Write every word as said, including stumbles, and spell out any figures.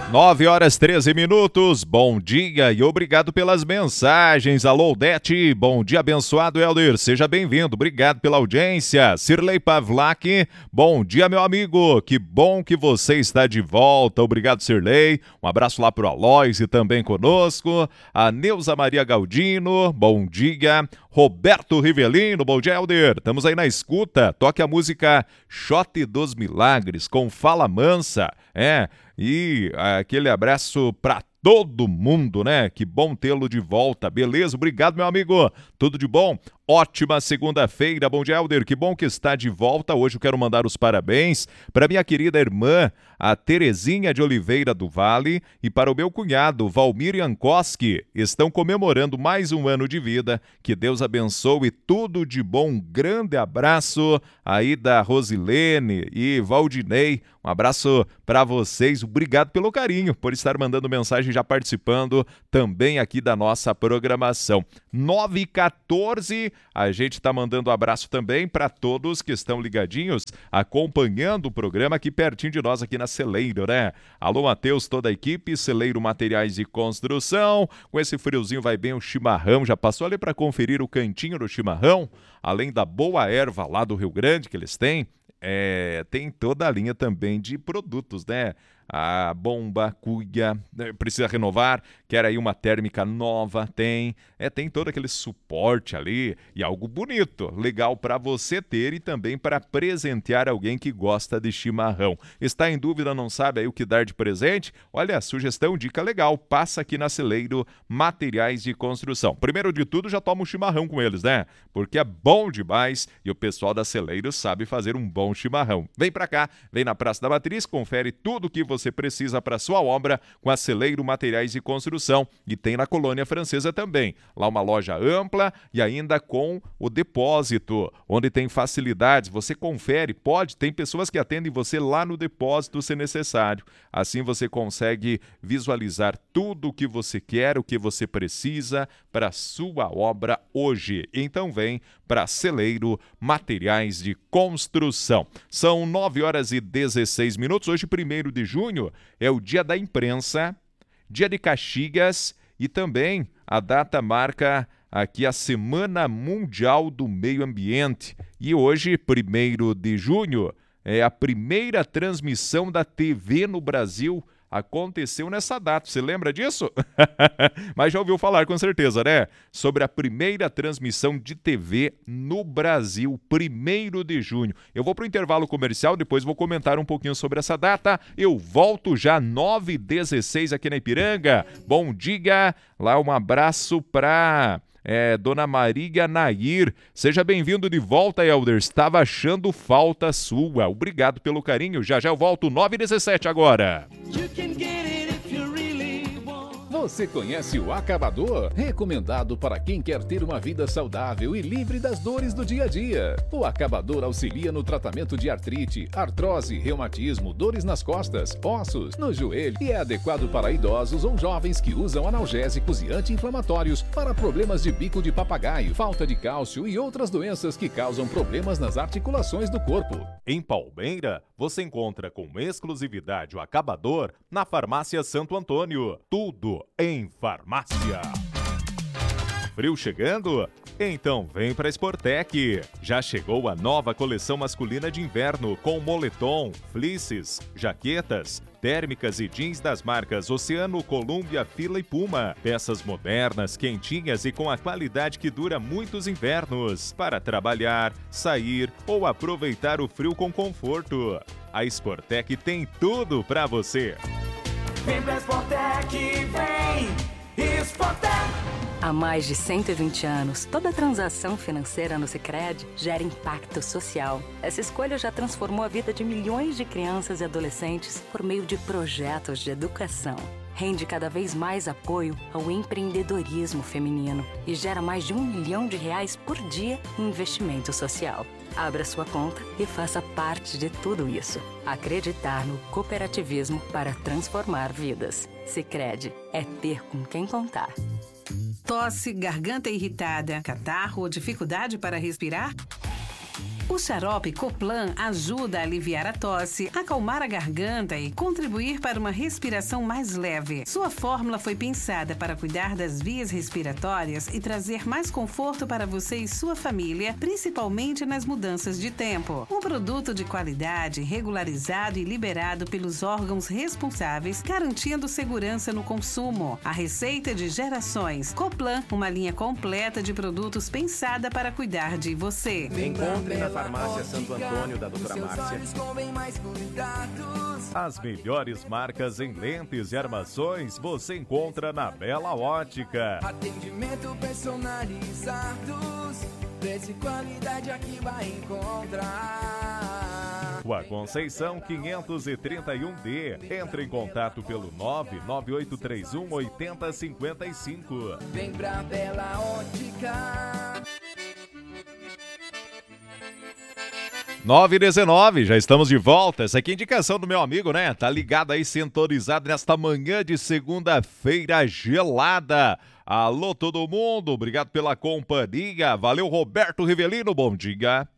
nove horas treze minutos, bom dia e obrigado pelas mensagens. Alô, Dete, bom dia abençoado, Helder, seja bem-vindo, obrigado pela audiência. Sirlei Pavlak, bom dia, meu amigo, que bom que você está de volta, obrigado, Sirlei. Um abraço lá pro Aloys e também conosco. A Neuza Maria Galdino, bom dia. Roberto Rivelino, bom dia, Helder, estamos aí na escuta, toque a música Shot dos Milagres com Fala Mansa, é... E aquele abraço para todo mundo, né? Que bom tê-lo de volta, beleza? Obrigado, meu amigo. Tudo de bom? Ótima segunda-feira, bom dia, Helder. Que bom que está de volta. Hoje eu quero mandar os parabéns para minha querida irmã, a Terezinha de Oliveira do Vale, e para o meu cunhado, Valmir Jankowski. Estão comemorando mais um ano de vida. Que Deus abençoe, tudo de bom. Um grande abraço aí da Rosilene e Valdinei. Um abraço para vocês. Obrigado pelo carinho, por estar mandando mensagem, já participando também aqui da nossa programação. nove e quatorze, a gente está mandando um abraço também para todos que estão ligadinhos, acompanhando o programa aqui pertinho de nós, aqui na Celeiro, né? Alô, Matheus, toda a equipe, Celeiro Materiais de Construção. Com esse friozinho vai bem o chimarrão. Já passou ali para conferir o cantinho do chimarrão? Além da boa erva lá do Rio Grande que eles têm, É, tem toda a linha também de produtos, né? A bomba, cuia, precisa renovar, quer aí uma térmica nova, tem. É, tem todo aquele suporte ali e algo bonito, legal para você ter e também para presentear alguém que gosta de chimarrão. Está em dúvida, não sabe aí o que dar de presente? Olha, sugestão, dica legal, passa aqui na Celeiro Materiais de Construção. Primeiro de tudo, já toma um chimarrão com eles, né? Porque é bom demais e o pessoal da Celeiro sabe fazer um bom chimarrão. Vem para cá, vem na Praça da Matriz, confere tudo que você precisa para sua obra com a Celeiro Materiais de Construção, e tem na Colônia Francesa também. Lá uma loja ampla e ainda com o depósito, onde tem facilidades. Você confere, pode, tem pessoas que atendem você lá no depósito se necessário. Assim você consegue visualizar tudo o que você quer, o que você precisa para sua obra hoje. Então vem para Celeiro Materiais de Construção. São nove horas e dezesseis minutos. Hoje, primeiro de junho, é o Dia da Imprensa, Dia de Caxigas e também a data marca aqui a Semana Mundial do Meio Ambiente. E hoje, primeiro de junho, é a primeira transmissão da T V no Brasil. Aconteceu nessa data, você lembra disso? Mas já ouviu falar com certeza, né? Sobre a primeira transmissão de T V no Brasil, primeiro de junho. Eu vou para o intervalo comercial, depois vou comentar um pouquinho sobre essa data. Eu volto já nove e dezesseis aqui na Ipiranga. Bom dia, lá um abraço para... É, Dona Maria Nair, seja bem-vindo de volta, Helder, estava achando falta sua, obrigado pelo carinho, já já eu volto, nove e dezessete agora. Você conhece o Acabador? Recomendado para quem quer ter uma vida saudável e livre das dores do dia a dia. O Acabador auxilia no tratamento de artrite, artrose, reumatismo, dores nas costas, ossos, no joelho e é adequado para idosos ou jovens que usam analgésicos e anti-inflamatórios para problemas de bico de papagaio, falta de cálcio e outras doenças que causam problemas nas articulações do corpo. Em Palmeira, você encontra com exclusividade o Acabador na Farmácia Santo Antônio. Tudo em farmácia. Frio chegando? Então vem para Sportec. Já chegou a nova coleção masculina de inverno com moletom, fleeces, jaquetas, térmicas e jeans das marcas Oceano, Columbia, Fila e Puma. Peças modernas, quentinhas e com a qualidade que dura muitos invernos. Para trabalhar, sair ou aproveitar o frio com conforto. A Sportec tem tudo para você. Vem pra Sportec, vem Sportec. Há mais de cento e vinte anos, toda transação financeira no Sicredi gera impacto social. Essa escolha já transformou a vida de milhões de crianças e adolescentes por meio de projetos de educação. Rende cada vez mais apoio ao empreendedorismo feminino e gera mais de um milhão de reais por dia em investimento social. Abra sua conta e faça parte de tudo isso. Acreditar no cooperativismo para transformar vidas. Sicredi é ter com quem contar. Tosse, garganta irritada, catarro ou dificuldade para respirar? O xarope Coplan ajuda a aliviar a tosse, acalmar a garganta e contribuir para uma respiração mais leve. Sua fórmula foi pensada para cuidar das vias respiratórias e trazer mais conforto para você e sua família, principalmente nas mudanças de tempo. Um produto de qualidade, regularizado e liberado pelos órgãos responsáveis, garantindo segurança no consumo. A receita de gerações. Coplan, uma linha completa de produtos pensada para cuidar de você. Encontre na farmácia Santo Antônio da doutora Márcia. As melhores marcas em lentes e armações você encontra na Bela Ótica. Atendimento personalizado, preço e qualidade aqui vai encontrar. Rua Conceição quinhentos e trinta e um D. Entre em contato pelo nove nove oito três um oito zero cinco cinco. Vem pra Bela Ótica. nove e dezenove, já estamos de volta. Essa aqui é a indicação do meu amigo, né? Tá ligado aí, sintonizado nesta manhã de segunda-feira gelada. Alô, todo mundo, obrigado pela companhia. Valeu, Roberto Rivelino, bom dia.